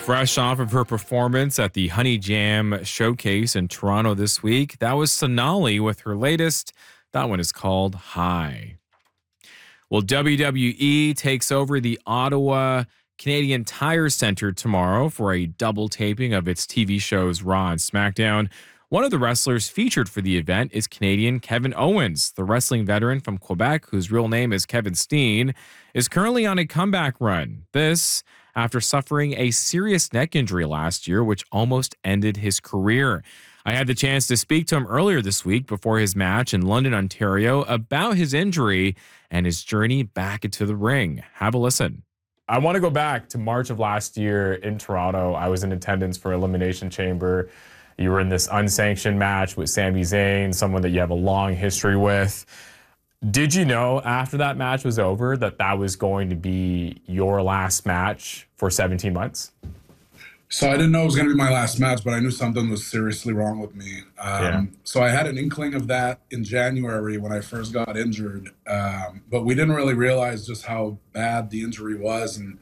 Fresh off of her performance at the Honey Jam Showcase in Toronto this week, that was Sonali with her latest. That one is called High. Well, WWE takes over the Ottawa Canadian Tire Center tomorrow for a double taping of its TV shows Raw and SmackDown. One of the wrestlers featured for the event is Canadian Kevin Owens. The wrestling veteran from Quebec, whose real name is Kevin Steen, is currently on a comeback run. This after suffering a serious neck injury last year, which almost ended his career. I had the chance to speak to him earlier this week before his match in London, Ontario, about his injury and his journey back into the ring. Have a listen. I want to go back to March of last year in Toronto. I was in attendance for Elimination Chamber. You were in this unsanctioned match with Sami Zayn, someone that you have a long history with. Did you know after that match was over that that was going to be your last match for 17 months? So I didn't know it was going to be my last match, but I knew something was seriously wrong with me. So I had an inkling of that in January when I first got injured, but we didn't really realize just how bad the injury was and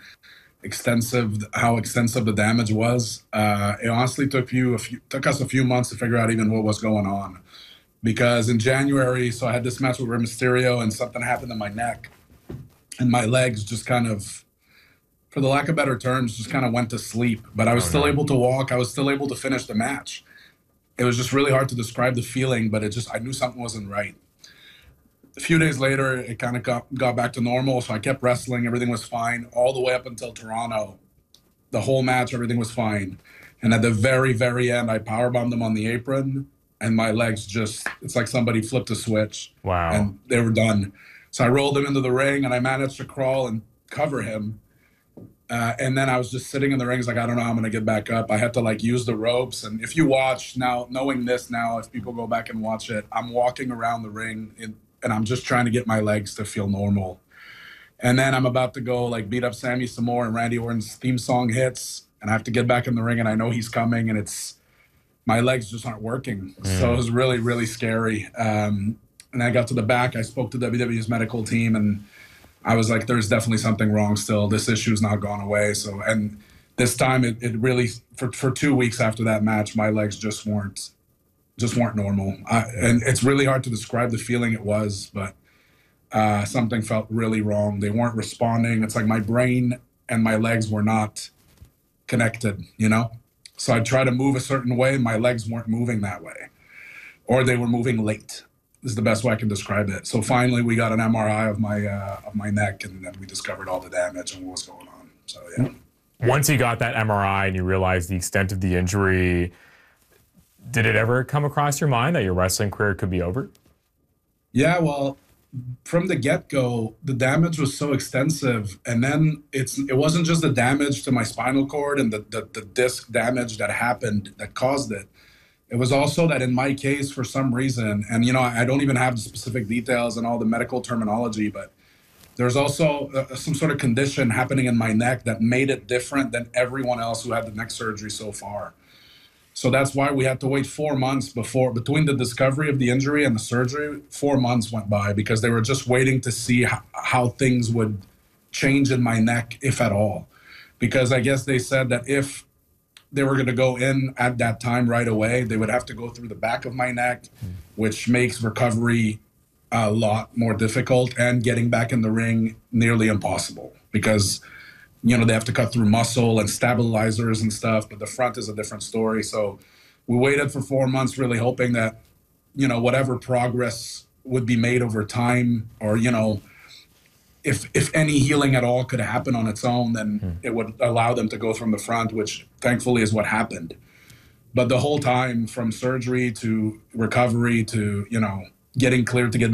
how extensive the damage was. It honestly took us a few months to figure out even what was going on. Because in January, so I had this match with Rey Mysterio and something happened in my neck. And my legs just kind of, for the lack of better terms, just kind of went to sleep. But I was still able to walk. I was still able to finish the match. It was just really hard to describe the feeling, but I knew something wasn't right. A few days later, it kind of got back to normal. So I kept wrestling. Everything was fine all the way up until Toronto. The whole match, everything was fine. And at the very, very end, I powerbombed them on the apron. And my legs it's like somebody flipped a switch. Wow. And they were done. So I rolled him into the ring and I managed to crawl and cover him. And then I was just sitting in the ring. It's like, I don't know how I'm going to get back up. I had to use the ropes. And if you watch now, knowing this now, if people go back and watch it, I'm walking around the ring and I'm just trying to get my legs to feel normal. And then I'm about to go beat up Sammy some more and Randy Orton's theme song hits. And I have to get back in the ring and I know he's coming and my legs just aren't working. So it was really, really scary. And I got to the back. I spoke to WWE's medical team, and I was like, there's definitely something wrong still. This issue's not gone away. So, and this time it really, for 2 weeks after that match, my legs just weren't normal. And it's really hard to describe the feeling it was, but something felt really wrong. They weren't responding. It's like my brain and my legs were not connected, So I'd try to move a certain way, and my legs weren't moving that way. Or they were moving late, is the best way I can describe it. So finally, we got an MRI of my neck, and then we discovered all the damage and what was going on. So, yeah. Once you got that MRI and you realized the extent of the injury, did it ever come across your mind that your wrestling career could be over? Yeah, well, from the get-go, the damage was so extensive, and then it wasn't just the damage to my spinal cord and the disc damage that happened that caused it. It was also that in my case, for some reason, and I don't even have the specific details and all the medical terminology, but there's also some sort of condition happening in my neck that made it different than everyone else who had the neck surgery so far. So that's why we had to wait 4 months between the discovery of the injury and the surgery. 4 months went by because they were just waiting to see how things would change in my neck, if at all. Because I guess they said that if they were going to go in at that time right away, they would have to go through the back of my neck, which makes recovery a lot more difficult and getting back in the ring nearly impossible because they have to cut through muscle and stabilizers and stuff, but the front is a different story. So we waited for 4 months, really hoping that, whatever progress would be made over time, or, if any healing at all could happen on its own, then it would allow them to go from the front, which thankfully is what happened. But the whole time from surgery to recovery to, getting cleared to get back